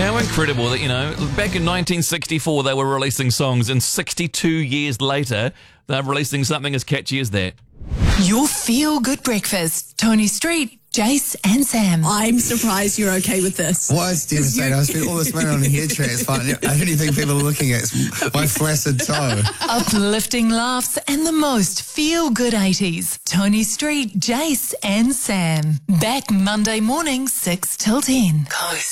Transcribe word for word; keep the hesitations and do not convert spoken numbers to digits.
How incredible that, you know, back in nineteen sixty-four they were releasing songs, and sixty-two years later they're releasing something as catchy as that. Your feel-good breakfast. Tony Street, Jace and Sam. I'm surprised you're okay with this. Well, it's devastating. I spent all this money on a hair transplant. The only thing people are looking at is my flaccid toe. Uplifting laughs and the most feel-good eighties. Tony Street, Jace and Sam. Back Monday morning, six till ten. Coast.